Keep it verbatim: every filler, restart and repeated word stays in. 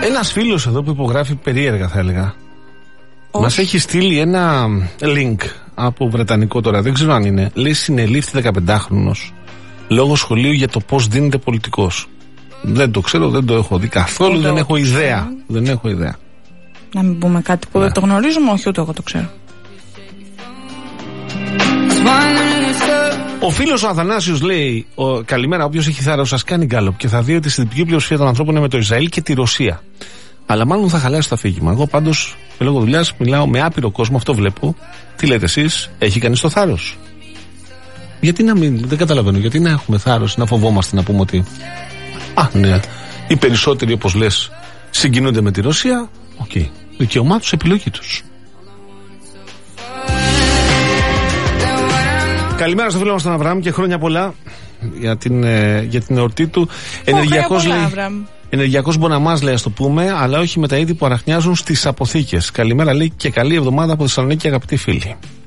Ένας φίλος εδώ που υπογράφει περίεργα, θα έλεγα. Μας έχει στείλει ένα link από βρετανικό τώρα, δεν ξέρω αν είναι. Λέει συνελήφθη δεκαπεντάχρονος λόγω σχολείου για το πώς δίνεται πολιτικός. Δεν το ξέρω, δεν το έχω δει καθόλου, δεν έχω ιδέα. Δεν έχω ιδέα. Να μην πούμε κάτι που ναι. δεν το γνωρίζουμε, όχι ούτε εγώ το ξέρω. Ο φίλος ο Αθανάσιος λέει: ο, καλημέρα, όποιος έχει θάρρος σας κάνει γκάλωπ και θα δει ότι η συντριπτική πλειοψηφία των ανθρώπων είναι με το Ισραήλ και τη Ρωσία. Αλλά μάλλον θα χαλάσει το αφήγημα. Εγώ πάντως, με λόγω δουλειάς, μιλάω με άπειρο κόσμο, αυτό βλέπω. Τι λέτε εσείς, έχει κανείς το θάρρος? Γιατί να μην, δεν καταλαβαίνω, γιατί να έχουμε θάρρος, να φοβόμαστε να πούμε ότι. Α, ναι, οι περισσότεροι, όπως λες, συγκινούνται με τη Ρωσία. Οκ. Okay. Δικαίωμά τους, επιλογή τους. Καλημέρα στο φίλο μας τον Αβραάμ και χρόνια πολλά για την, ε, για την εορτή του. Ενεργειακός λέει. Ενεργειακός Μποναμάς λέει, ας το πούμε, αλλά όχι με τα είδη που αραχνιάζουν στις αποθήκες. Καλημέρα λέει και καλή εβδομάδα από Θεσσαλονίκη, αγαπητοί φίλοι.